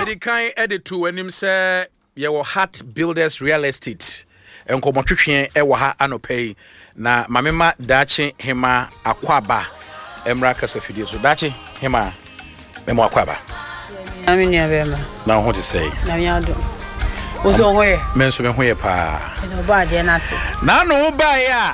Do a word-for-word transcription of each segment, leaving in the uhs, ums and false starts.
Medikai editu enim say your Heart Builders Real Estate. Enko motwetwe e wo ha anopei na mamema dachi hema akwaba emra kasafidie so dachi hema memo akwaba. Amini abema. Na ho te say. Na miado. Ozo hoye. Menso me hoye pa. No ba de na se. Na no ba ya.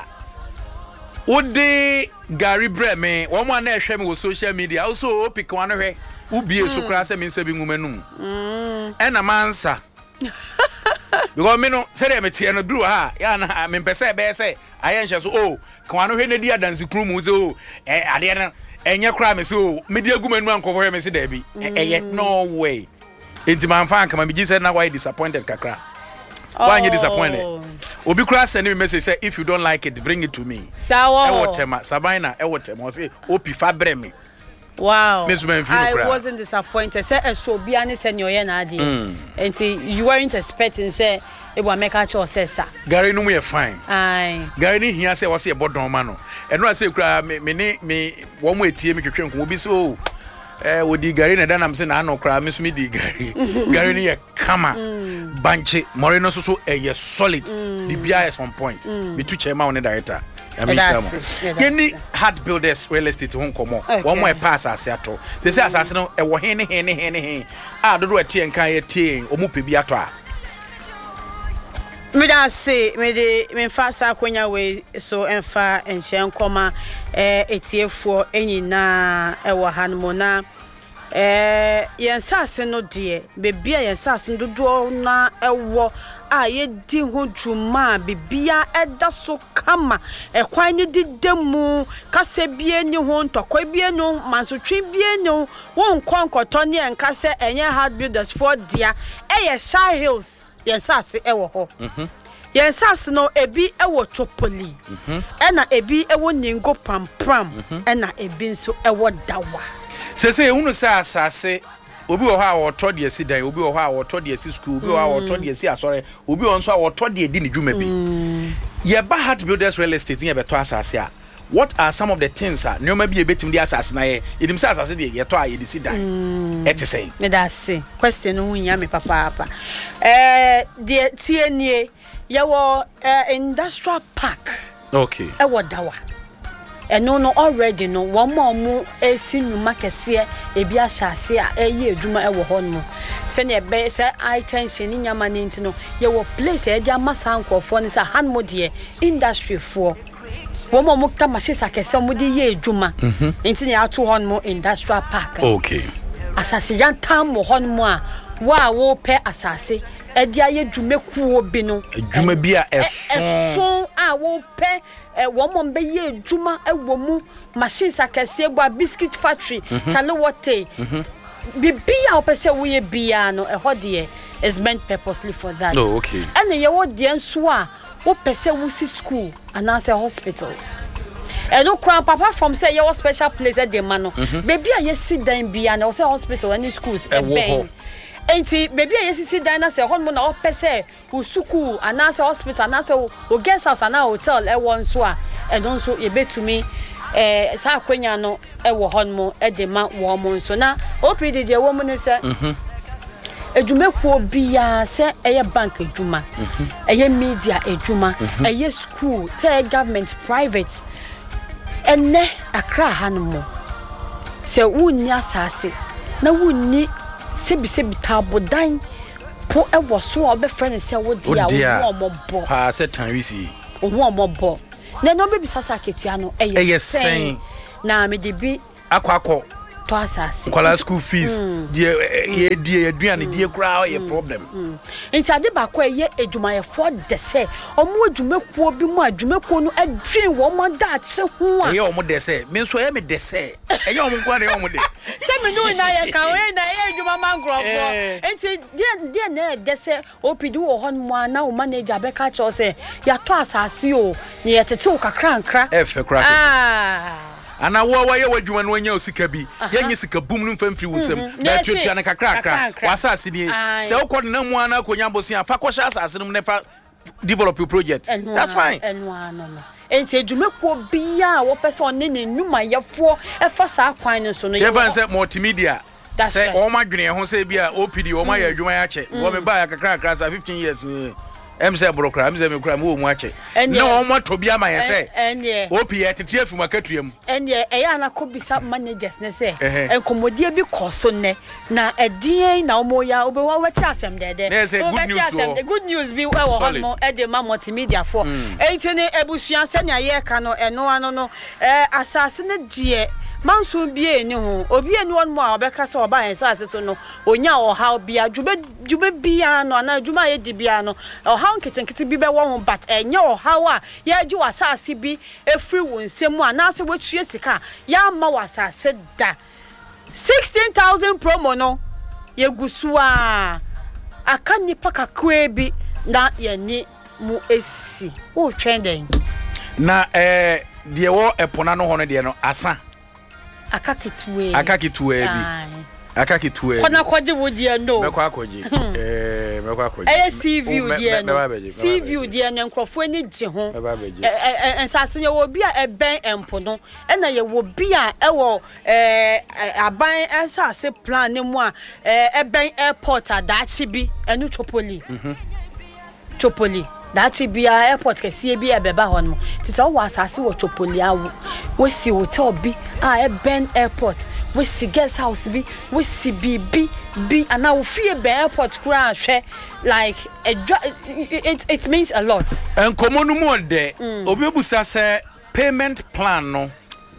Odi Gary Breme, one one na ehwe me wo social media. Also pick one hwe. Ubie so kra se me nsa bi ngumanum. Mm. E na mansa. Because me no say dem tie no duru ha ya na me pese be say ayenhye so oh kan no hwe na di adansi kru mu so eh ade no enye kra me so me di agumanu ankofo hwe me se da bi eh no way enti man fan kama me gi say na why disappointed kakra why you disappointed obi kra send me message say if you don't like it bring it to me sawo e wotema sabina e wotema o say opi fa bre me. Wow, I wasn't disappointed. Say a so be ani say nyoye na ade. Enti you weren't expecting say e wa make a cho say sa. Gary no we fine. Aye. Gary ni hia say was e bodon ma no. E no say kura me me me wo mo etie me twetwe nko obi so eh wodi Gary na danam say na no kura me so me di Gary. Gary ni ye kama. Banche Moreno so so e ye solid. The bia is on point. Me tu chairman on director. Any Heart Builders Real Estate hon komo one more pass asase ato se se asase no e wo hen hen hen hen ah dodo etie nkan ye tie omu pe bi ato a me da se me de me fa sa akonya we so enfa enhye nkoma eh etiefo enyina e wo hanmo na eh yensase no de be bia yensase dodo na ewo a ye di ho dwuma bibia eda so kama e kwan ni didemu kase bie ni ho ntokwa bie no mansotwe bie no won kwankoto ne enka se enye Heart Builders for dia e ye Shy Hills yensase e wo ho mhm yensase no ebi e wo Topoli mhm e na ebi e wo Ningo Pampram e na ebi nso e wo Dawa se se ehunu se asase obi wo ha wo de esi dan obi wo ha wo de esi school obi wo ha wo de esi asore obi wo nso wo de edi ni dwuma bi ye ba Heart Builders Real Estate ye beto asase a what are some of the things a nyoma bi e betim di asase na ye edim se asase de ye to a ye di si dan et say me da se question no nya me papa papa eh de tie nie ye wo industrial park okay e wo Dawa eno no already no one more mu esi nyuma kese e bi ahase a eye adwuma e wo ho no se ne be se attention ni nyama ni ntino ye wo place e dia masa ankofo ni sa hanmo de industry fo wo mo mu ta machisa kese mo de ye adwuma ntini ato ho no industrial park okay asase yan tam mo ho no a wa wo pe asase e dia ye dwumekuo bi no adwuma bi a eso eso a wo pe e wo mo be ye dwuma e wo mu machines akese gba biscuit factory chale wote bibia opese wo ye bia no e ho de is meant purposely for that. Oh, okay. And ye wo de nso a wo pese wo si school and as a hospitals and no crown papa from say your special place at the mano baby a ye sit down bia na wo say hospital and schools e ben enti baby a ye sit down na say honmo na wo pese wo school and as a hospital na say wo guest house and hotel e won so a e don so ye betumi eh sa akwanya no e wo honmo e de ma wo mo nso na O P D de wo mo ne say mhm edwumekuo bia se eye bank edwuma eye media edwuma eye school se government private enne akra hanmo se wunni asase na wunni sebi sebi tabodan po ewo so obe friend se wo dia wo omobo pa se tan wisi wo omobo na no be bisasa ketia no eye sen na me de bi akwakọ to asase kwala school fees die ye die aduane die kura ye problem enti ade ba kwa ye edwumaye for de se omo edwumekuo bi mu adwumekuo no adwen wo mo da che ho a ye omo de se me nso ye me de se eye omo kwa de omo de se me no na ye ka we na ye edwuma mangrofo enti die die na de se O P D wo hon mo ana wo manager be ka cho se ya to asase o ne ye tete wo kakra nkra e fe kra ah ana wo wa ye wadwuma no anya osika bi ye nye sika bum no mfamfiri wonsam na tuatua na kakra kakra wasase ni se wo na mu ana akonya bosia fa ko sha asase no nefa develop your project that's fine enwa no no enti edwumekuo bia wo pese one ne nnuma yefo e fa sa kwan no so no ye fa say multimedia say all my dream who say be a O P D or my adwuma ya che wo me ba ya kakra kakra sa fifteen years em say brokra em say me kra mo mu ache no mo to bia ma ye say enye O P E tete afu makatuam enye e ya na ko bisa managers ne say enkomodie bi koso ne na edien na omo ya obe wa wati asem dede good news the good news bi e wo hono e de ma multimedia for enti ne ebusua se na ye ka no eno ano no eh asase ne die manso bie ni ho obi eni won mo a obeka se oba hen sase so no onya oha bia djube djube bia no na djuma ye di bia no oha nketenkete bi be wo ho but enya oha wa ye gi wasase bi efri wo nsemu a na se wetue sika ya ma wasase da sixteen thousand promo no ye gusu a aka nipa kakwe bi na ye ni mu esi wo twenden na eh de wo epona no ho no de no asa akakituwe akakituwe bi akakituwe kona kwaje wodie no mekwa akwaje eh mekwa akwaje eh C V die no C V die no nkrofo ani gye ho eh ensase ye wo bi a eben empo no e na ye wo bi a e wo eh aban ensase plan ne mu a eh eben airport adachi bi enu chopoli mhm chopoli dachi bia airport kese bi ebeba hon mo ti so wa asase wo chopoli awu we si hotel bi a e ben airport we si guest house bi we si bi bi bi ana wo fie be airport kura hwe like it it means a lot enkomo no mo de obi ebusa se payment plan no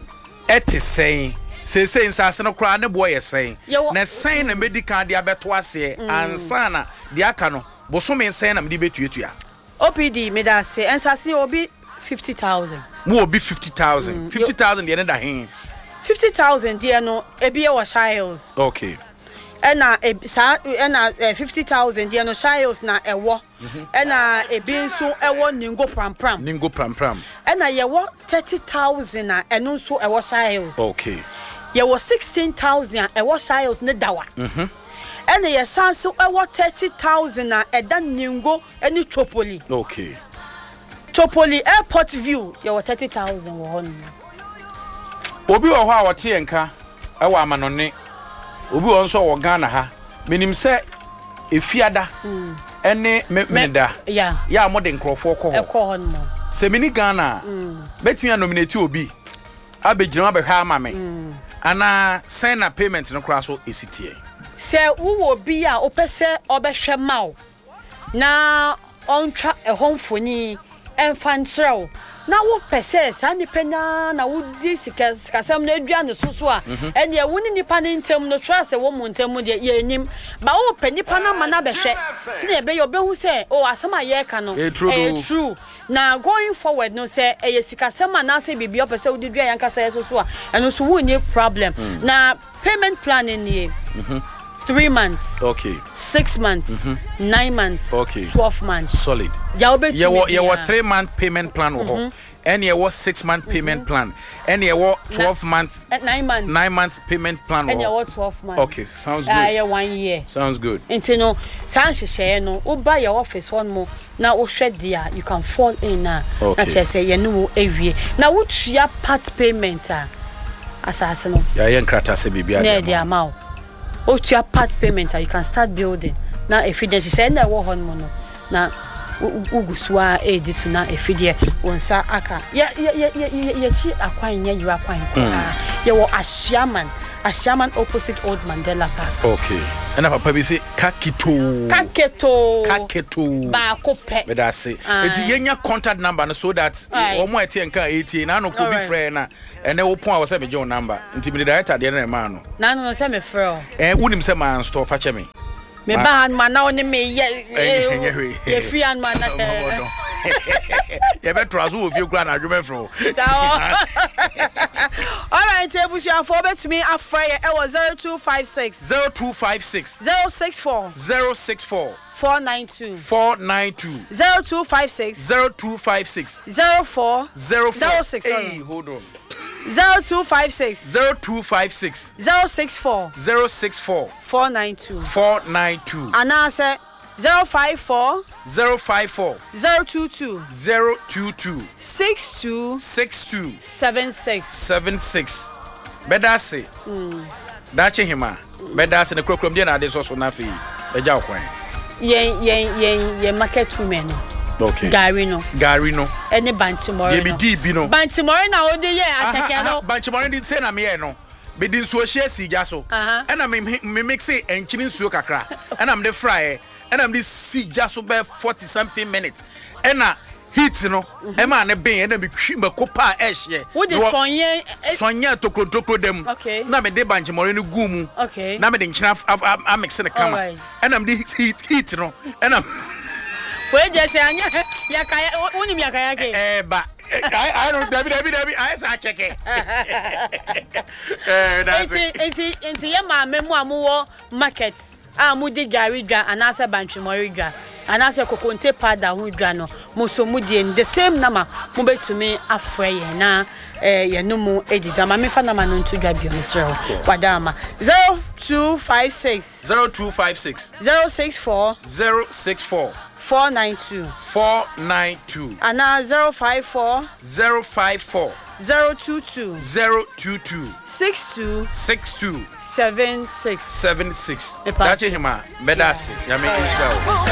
eti sen se se insase no kura ne boy sen na sen na medical dia beto ase ansa na dia aka no bosome sen na me betuetua O P D me da say ensase obi fifty thousand mo obi fifty thousand mm. fifty thousand de na hin fifty thousand de no ebi e wa shiles okay ena sa ena fifty thousand de no shiles na ewo ena ebi nso ewo ningo pram pram ningo pram pram ena ye wo thirty thousand na eno nso ewo shiles okay ye wo sixteen thousand ewo shiles ne dawa mhm and ye sanso ewo thirty thousand na eda ningo eni chopoli okay chopoli airport view ye wo thirty thousand wo hon obi wo ho a wote enka ewo amanone obi wo nso wo Ghana ha menim se efiada ene meneda ya ya mo de nkrofo ko ho e ko hon mo se mini Ghana betia nominate obi abegirama be hwa ama me ana sign na payment no kra so esitie se wo bi a opese obehwe mawo na ontwa ehomfoni emfantrel na wo pese sa nipena na wo di sika sikasem na adua ne soso a ene e woni nipa ne ntem no trust e wo mu ntem de ye enyim ba wo pe nipa na mana behwe ti na ebe ye obehu se o asem aye ka no e true na going forward no say e sikasem na say bibi opese wo di dua yanka say soso a eno so wo ni problem na payment plan ni mhm three months okay six months mm-hmm. nine months okay twelve months solid yeah yeah yeah what three month payment plan mm-hmm. and yeah what six month mm-hmm. payment plan and yeah what twelve Na- months uh, nine months nine months payment plan and yeah what twelve months okay sounds good uh, yeah one year sounds good until no sanche share no o buy your office one more now o shred there you can fall in na okay. na say you know ewie now what tua part payment ah asase no yeah yeah nkrata se bibia na dia ma o tua part payment you can start building na efficiency say na wo hon mo no na ugusua e disu na efidie wonsa aka ya ya ya ya chi akwan nya yu akwan ko ya wo Ashiaman Ashiaman opposite Old Mandela Park okay and papa bi say kakito kaketo kaketo ba ko pe me da say eti yenya contact number no so that omo eti enka eighty na no ko bi frɛ na ene wo pon a wo say me je number nti me director de na ma no na no say me frɛ eh wunim say man store fa che me me ba han ma na oni me ye ye free and man na ye be trazo wo fi kura na adwuma fro so all right table you for bet me afra e was zero two five six zero two five six zero six four zero six four four nine two four nine two zero two five six zero two five six zero four zero zero six hey hold on zero two five six zero two five six zero six four zero six four four nine two four nine two and I say zero five four zero five four zero two two zero two two six two six two seven six seven six better say mm. Dache hima Beda se ne krokrom de na de so so na fe eja okwan yen yen yen yen market women okay Gary no Gary no any Banchimore ye me di bi no Banchimore na odi ye acheke no Banchimore di se na me ye no be di nsuo hye si ja so and am me mix e enchini nsuo kakra and am de fry and am de si ja so be forty something minutes and na heat no e ma ne ben and be twi me kopa e hye wo de sonye sonye tokotoko dem na me de Banchimore no gumu na me de nchina am mix ne kama and am de heat heat no and am we just say anya yakaya woni mi yakaya ke eh ba I I don't Debbie Debbie Debbie I say check it. Eh that's it. Enti enti ye ma memu amuwo market a mu di Gary dwa anase Banchimore dwa anase kokonte pada hu dwa no muso mu die the same number mu betumi afre ye na eh ye no mu edi dwa ma me fa number no ntu dwa bio mesrel wadama zero two five six zero two five six zero six four zero six four four nine two four nine two and zero five four zero five four zero two two zero two two six two six two seven six seven six. That's him, Medasi. Yami Israel.